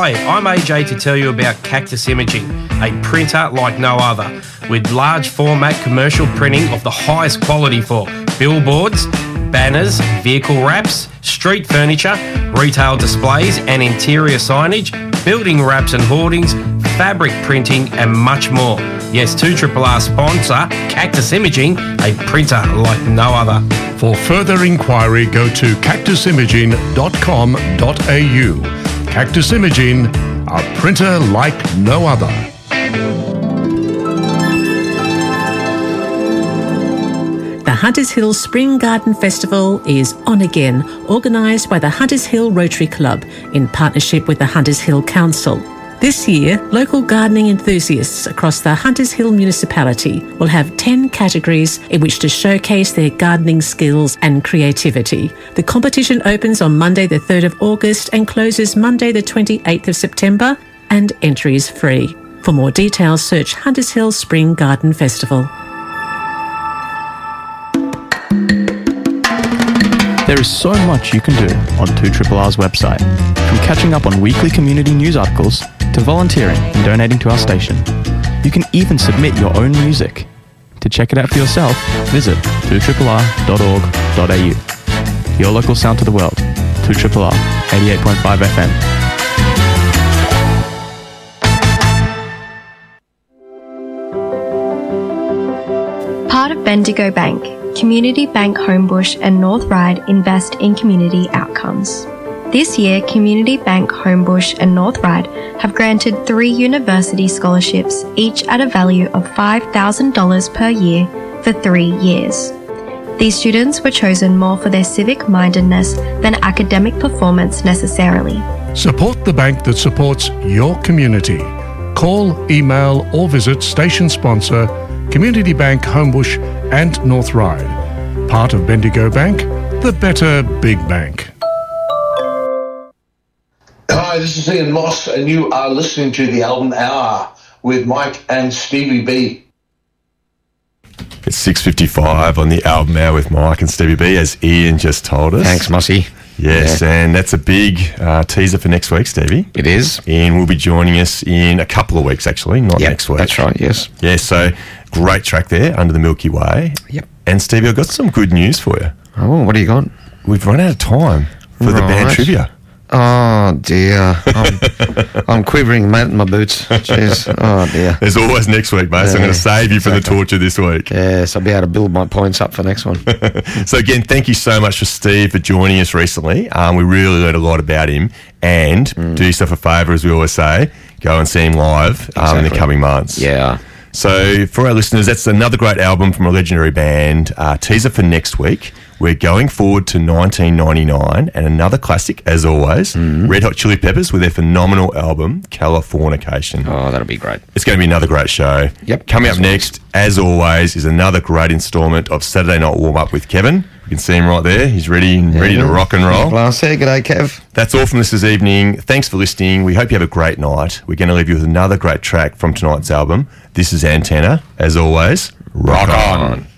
Hi, I'm AJ to tell you about Cactus Imaging, a printer like no other, with large format commercial printing of the highest quality for billboards, banners, vehicle wraps, street furniture, retail displays and interior signage, building wraps and hoardings, fabric printing and much more. Yes, 2RRR sponsor Cactus Imaging, a printer like no other. For further inquiry, go to cactusimaging.com.au. Cactus Imaging, a printer like no other. The Hunters Hill Spring Garden Festival is on again, organised by the Hunters Hill Rotary Club in partnership with the Hunters Hill Council. This year, local gardening enthusiasts across the Hunters Hill municipality will have 10 categories in which to showcase their gardening skills and creativity. The competition opens on Monday the 3rd of August and closes Monday the 28th of September, and entry is free. For more details, search Hunters Hill Spring Garden Festival. There is so much you can do on 2RRR's website, from catching up on weekly community news articles to volunteering and donating to our station. You can even submit your own music. To check it out for yourself, visit 2RRR.org.au. Your local sound to the world, 2RRR 88.5 FM. Part of Bendigo Bank, Community Bank Homebush and North Ryde invest in community outcomes. This year, Community Bank Homebush and North Ryde have granted 3 university scholarships, each at a value of $5,000 per year for 3 years. These students were chosen more for their civic mindedness than academic performance necessarily. Support the bank that supports your community. Call, email or visit station sponsor Community Bank Homebush and North Ryde. Part of Bendigo Bank, the better big bank. Hi, this is Ian Moss, and you are listening to the Album Hour with Mike and Stevie B. It's 6:55 on the Album Hour with Mike and Stevie B, as Ian just told us. Thanks, Mossy. Yes, yeah. And that's a big teaser for next week, Stevie. It is. Ian will be joining us in a couple of weeks, actually, not next week. That's right, yes. Yeah, so great track there, Under the Milky Way. Yep. And Stevie, I've got some good news for you. Oh, what do you got? We've run out of time for the band trivia. Oh, dear. I'm quivering, mate, in my boots. Jeez. Oh, dear. There's always next week, mate, so I'm going to save you from the torture this week. Yes, I'll be able to build my points up for next one. So, again, thank you so much for Steve for joining us recently. We really learned a lot about him. And do yourself a favour, as we always say, go and see him live in the coming months. Yeah. So, for our listeners, that's another great album from a legendary band. Teaser for next week. We're going forward to 1999 and another classic, as always, Red Hot Chili Peppers with their phenomenal album, Californication. Oh, that'll be great. It's going to be another great show. Yep. Coming up next, as always, is another great instalment of Saturday Night Warm-Up with Kevin. You can see him right there. He's ready to rock and roll. Last here. G'day, Kev. That's all from us this evening. Thanks for listening. We hope you have a great night. We're going to leave you with another great track from tonight's album. This is Antenna. As always, rock on.